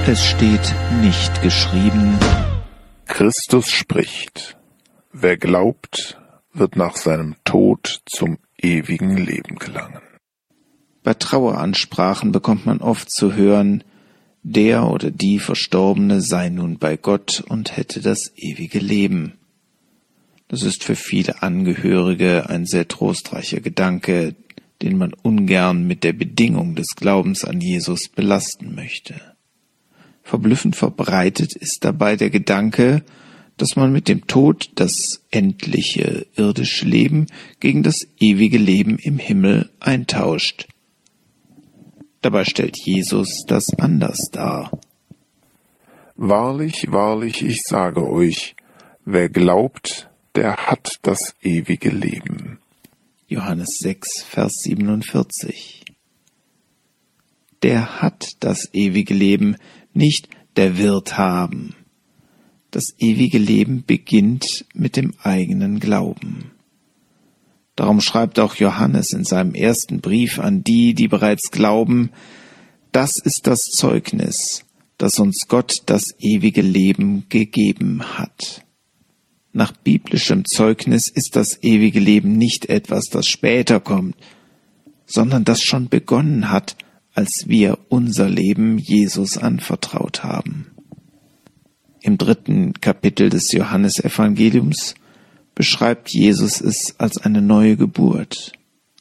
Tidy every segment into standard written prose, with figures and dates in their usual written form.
Es steht nicht geschrieben: Christus spricht: Wer glaubt, wird nach seinem Tod zum ewigen Leben gelangen. Bei Traueransprachen bekommt man oft zu hören, der oder die Verstorbene sei nun bei Gott und hätte das ewige Leben. Das ist für viele Angehörige ein sehr trostreicher Gedanke, den man ungern mit der Bedingung des Glaubens an Jesus belasten möchte. Verblüffend verbreitet ist dabei der Gedanke, dass man mit dem Tod das endliche irdische Leben gegen das ewige Leben im Himmel eintauscht. Dabei stellt Jesus das anders dar. Wahrlich, wahrlich, ich sage euch, wer glaubt, der hat das ewige Leben. Johannes 6, Vers 47. Der hat das ewige Leben, nicht der wird haben. Das ewige Leben beginnt mit dem eigenen Glauben. Darum schreibt auch Johannes in seinem ersten Brief an die, die bereits glauben: Das ist das Zeugnis, dass uns Gott das ewige Leben gegeben hat. Nach biblischem Zeugnis ist das ewige Leben nicht etwas, das später kommt, sondern das schon begonnen hat, als wir unser Leben Jesus anvertraut haben. Im 3. Kapitel des Johannesevangeliums beschreibt Jesus es als eine neue Geburt.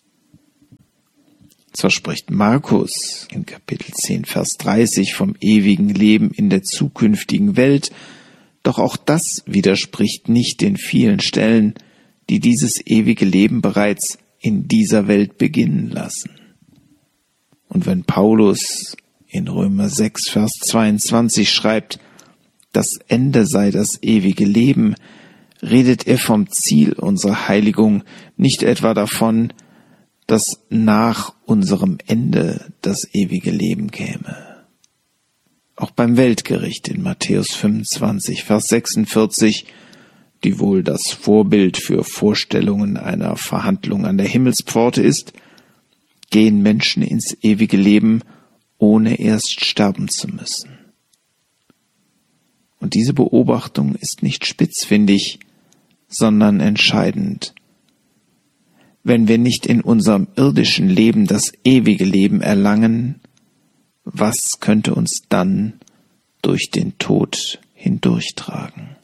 Zwar spricht Markus in Kapitel 10, Vers 30 vom ewigen Leben in der zukünftigen Welt, doch auch das widerspricht nicht den vielen Stellen, die dieses ewige Leben bereits in dieser Welt beginnen lassen. Und wenn Paulus in Römer 6, Vers 22 schreibt, das Ende sei das ewige Leben, redet er vom Ziel unserer Heiligung, nicht etwa davon, dass nach unserem Ende das ewige Leben käme. Auch beim Weltgericht in Matthäus 25, Vers 46, die wohl das Vorbild für Vorstellungen einer Verhandlung an der Himmelspforte ist, gehen Menschen ins ewige Leben, ohne erst sterben zu müssen. Und diese Beobachtung ist nicht spitzfindig, sondern entscheidend. Wenn wir nicht in unserem irdischen Leben das ewige Leben erlangen, was könnte uns dann durch den Tod hindurchtragen?